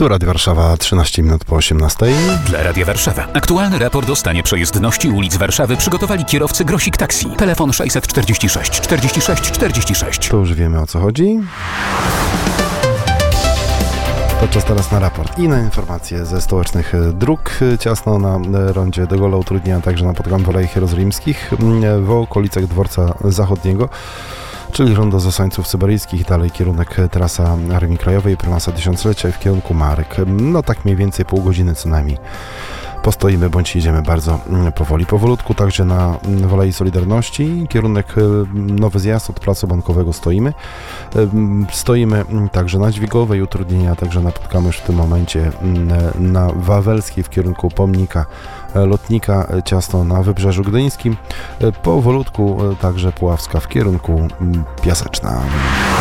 Tu Radio Warszawa, 13 minut po 18. Dla Radia Warszawa. Aktualny raport o stanie przejezdności ulic Warszawy przygotowali kierowcy Grosik Taxi. Telefon 646 46 46. To już wiemy, o co chodzi. To czas teraz na raport i na informacje ze stołecznych dróg. Ciasno na rondzie de Gaulle utrudnia także na Podgam w Alejach Jerozolimskich, w okolicach dworca zachodniego, czyli rondo Zasańców Syberyjskich, dalej kierunek trasa Armii Krajowej, prymasa Tysiąclecia i w kierunku Marek. No tak mniej więcej pół godziny co najmniej. Postoimy bądź jedziemy bardzo powoli. Powolutku także na Alei Solidarności, kierunek Nowy Zjazd od Placu Bankowego stoimy. Stoimy także na Dźwigowej, utrudnienia także napotkamy już w tym momencie na Wawelskiej w kierunku pomnika lotnika, ciasno na Wybrzeżu Gdyńskim. Powolutku także Puławska w kierunku Piaseczna.